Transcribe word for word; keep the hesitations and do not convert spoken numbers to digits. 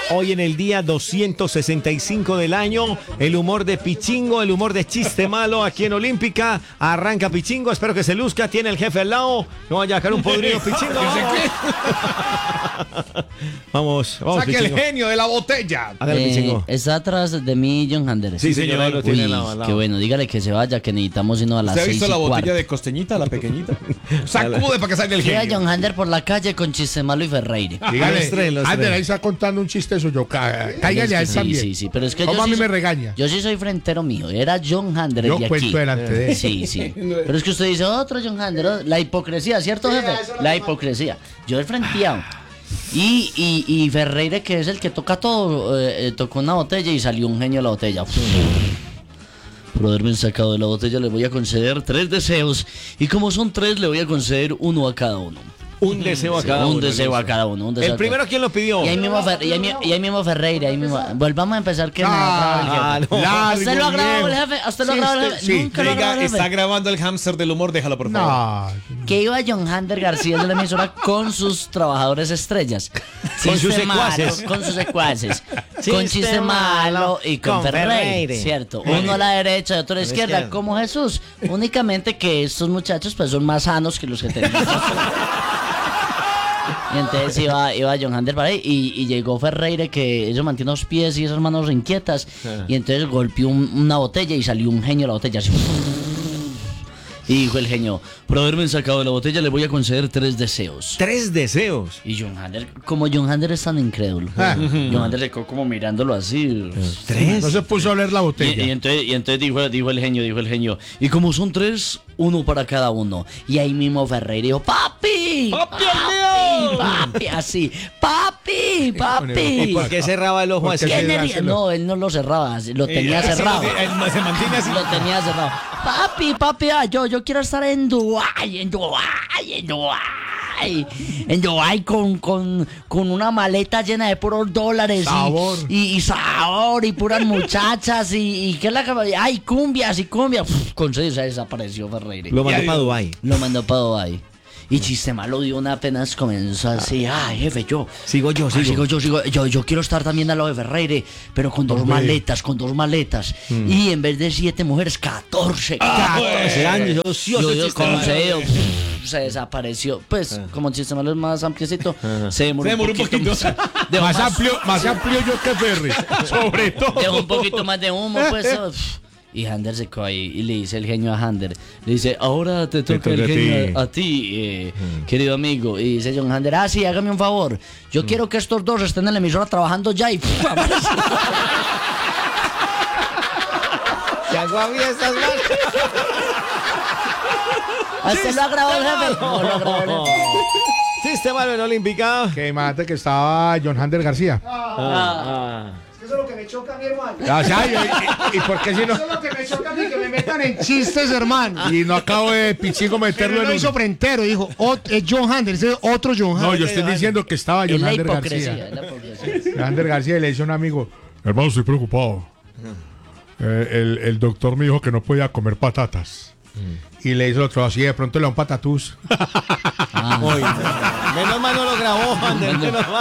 Hoy en el día doscientos sesenta y cinco del año, el humor de Pichingo, el humor de chiste malo aquí en Olímpica. Arranca Pichingo, espero que se luzca. Tiene el jefe al lado. No vaya a caer un podrido Pichingo. Vamos, vamos, Saque Pichingo. el genio de la botella. Hágale, Eh, Pichingo. está atrás de mí John Hander. Sí, señor, ahí lo Uy, tiene al lado, al lado. qué bueno, dígale que se vaya, que necesitamos irnos a las ¿Usted ha seis visto y la botella cuarto. de costeñita, la pequeñita? Sacude para que salga el Queda genio. John Hander por la calle con chiste malo y Ferreira. Dígale, los tres, los Ander, tres. ahí está contando un chiste suyo. Cá- Es Cáigale que a él sí, también. sí, sí, pero es que ¿Cómo yo a mí sí me soy- regaña? Yo sí soy frentero mío, era John Hander el Yo de cuento aquí. delante de él. Sí, sí. Pero es que usted dice otro John Hander, oh, la hipocresía, ¿cierto, jefe? La hipocresía. Yo he frenteado. Y, y, y Ferreira, que es el que toca todo, eh, eh, tocó una botella y salió un genio de la botella. Por haberme sacado de la botella le voy a conceder tres deseos. Y como son tres, le voy a conceder uno a cada uno. Un deseo a cada un uno. deseo a listo. cada uno. Un deseo El a primero, cada- ¿quién lo pidió? Y ahí mismo, Fer- y ahí, mi- y ahí mismo Ferreira. Ahí mismo. Volvamos a empezar que me ha grabado el jefe. Ah, no. ¿A usted lo ha grabado el viejo. jefe? ¿A usted lo ha Sí, grabado el este- jefe? sí. Nunca lo ha Diga, grabado el está jefe. grabando el hámster del humor, déjalo por favor. No. Que iba John Hander García de la emisora con sus trabajadores estrellas. Con sus Chiste malo, secuaces. Con sus secuaces. Chiste Con chiste malo malo y con, con Ferreira. Ferreira. Cierto. Uno a la derecha y otro a la izquierda, izquierda. como Jesús. Únicamente que estos muchachos pues son más sanos que los que teníamos. Y entonces iba, iba John Hander para ahí y, y llegó Ferreira, que ellos mantienen los pies y esas manos inquietas. Y entonces golpeó un- una botella y salió un genio de la botella. Así. Y dijo el genio, por haberme sacado de la botella le voy a conceder tres deseos. Tres deseos. Y John Hander, como John Hander es tan incrédulo, Ah. John Hander se quedó como mirándolo así. ¿Tres? No se puso a oler la Y, botella. y entonces, y entonces dijo, dijo el genio, dijo el genio, y como son tres, uno para cada uno. Y ahí mismo Ferreira dijo, papi, ¡Papi, papi, papi, así, papi, papi. ¿Y por qué cerraba el ojo ¿Por así? qué ¿Qué se- energía? No, él no lo cerraba, así, lo tenía Eh, así cerrado. lo- él se mantiene así. Lo tenía cerrado. Papi, papi, ah, yo, yo quiero estar en Dubái, en Dubái, en Dubái. En Dubái con, con, con una maleta llena de puros dólares. y- Sabor. Y, y sabor, y puras muchachas, y, y ¿qué es la que... Ay, cumbias y cumbias. Pff, con serio, se desapareció Ferreira. Lo mandó Ya, para Dubái. Lo mandó para Dubái. Y chiste malo dio una apenas comenzó así, ay jefe, yo. Sigo yo, Ah, sigo. sigo yo, sigo. Yo, yo quiero estar también al lado de Ferreira, pero con dos Hombre. maletas, con dos maletas. Y en vez de siete mujeres, catorce. catorce años, yo ocioso, Yo, yo chiste con malo. serio, pff, se desapareció. Pues, como chiste malo es más ampliecito, se demoró, Se demoró un poquito. más. Dejó Más más- amplio, más amplio yo que Ferry. Sobre todo. Dejó un poquito más de humo, pues. oh, pff. Y Hander se cae y le dice el genio a Hander, le dice, ahora te toca toca el a genio ti. a, a ti, eh, querido amigo. Y dice John Hander, ah, sí, hágame un favor. Yo quiero que estos dos estén en la emisora trabajando ya y pff, aparece. Se aguavía estas manos. ¿Hasta lo ha grabado el jefe? No, lo ha grabado el jefe. Chiste malo en Olímpica. Que imagínate que estaba John Hander García. Ah. Eso es lo que me choca a mi hermano. O sea, y, y- y por qué si no. Eso es lo que me choca a mí, que me metan en chistes, hermano. Y no acabo de Pichingo meterlo Pero en lo hizo uno. frentero, dijo, "Ot- es John Hander, ese es otro John Hander. No, yo estoy diciendo que estaba Es John la Hander hipocresía, García. es la hipocresía. John Hander García y le dice a un amigo, hermano, estoy preocupado. Eh, el, el doctor me dijo que no podía comer patatas. Y le hizo el otro así, de pronto le da un patatús. Menos mal no lo grabó, Ander, menos mal.